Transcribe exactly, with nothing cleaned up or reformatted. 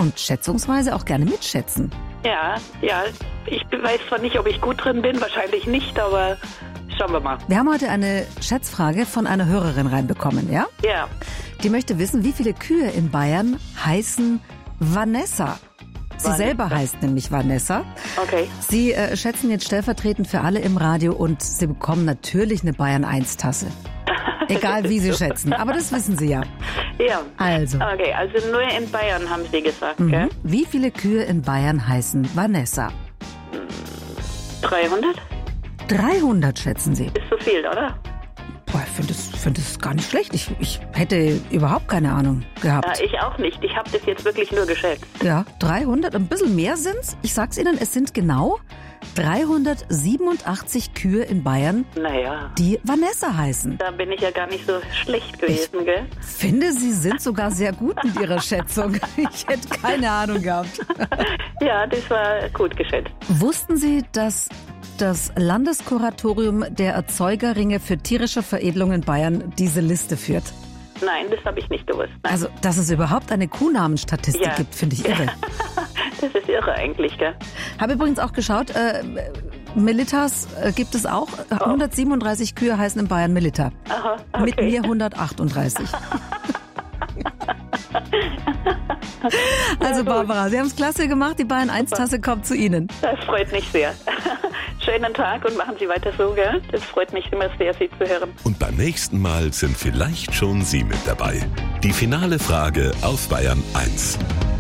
und schätzungsweise auch gerne mitschätzen. Ja, ja. Ich weiß zwar nicht, ob ich gut drin bin, wahrscheinlich nicht, aber schauen wir mal. Wir haben heute eine Schätzfrage von einer Hörerin reinbekommen, ja? Ja. Die möchte wissen, wie viele Kühe in Bayern heißen Vanessa. Sie Vanessa. selber heißt nämlich Vanessa. Okay. Sie äh, schätzen jetzt stellvertretend für alle im Radio und Sie bekommen natürlich eine Bayern eins Tasse. Egal wie Sie schätzen, aber das wissen Sie ja. Ja. Also. Okay, also nur in Bayern haben Sie gesagt, Mhm. gell? Wie viele Kühe in Bayern heißen Vanessa? dreihundert? dreihundert schätzen Sie. Ist so viel, oder? Boah, ich finde das, find das gar nicht schlecht. Ich, ich hätte überhaupt keine Ahnung gehabt. Ja, ich auch nicht. Ich habe das jetzt wirklich nur geschätzt. Ja, dreihundert, ein bisschen mehr sind's. Ich sag's Ihnen, es sind genau dreihundertsiebenundachtzig Kühe in Bayern, Naja, die Vanessa heißen. da bin ich ja gar nicht so schlecht gewesen, gell? Finde, Sie sind sogar sehr gut mit Ihrer Schätzung. Ich hätte keine Ahnung gehabt. Ja, das war gut geschätzt. Wussten Sie, dass das Landeskuratorium der Erzeugerringe für tierische Veredelung in Bayern diese Liste führt? Nein, das habe ich nicht gewusst. Nein. Also, dass es überhaupt eine Kuhnamenstatistik Ja. gibt, finde ich irre. Das ist irre eigentlich, gell? Habe übrigens auch geschaut, äh, Militas äh, gibt es auch. hundertsiebenunddreißig Kühe heißen in Bayern Milita. Aha, okay. Mit mir hundertachtunddreißig. Also Barbara, Sie haben es klasse gemacht. Die Bayern eins Tasse kommt zu Ihnen. Das freut mich sehr. Schönen Tag und machen Sie weiter so, gell? Das freut mich immer sehr, Sie zu hören. Und beim nächsten Mal sind vielleicht schon Sie mit dabei. Die finale Frage auf Bayern eins.